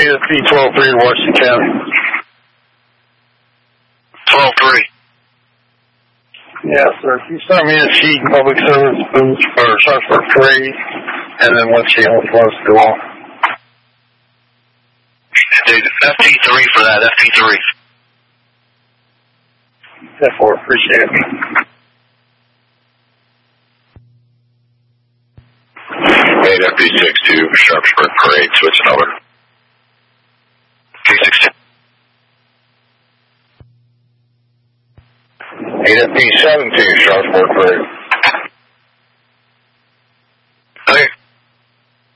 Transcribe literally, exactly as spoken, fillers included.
eight F P twelve three, Washington County. twelve three. Yeah, sir. Can you send me a sheet in public service booth for Sharpsburg Parade, and then what channel it wants to go on? F T three for that, F T three. F four, appreciate it. eight F P six two, Sharpsburg Parade, switching over. P six two. eight F P seven two, Sharpsburg Parade.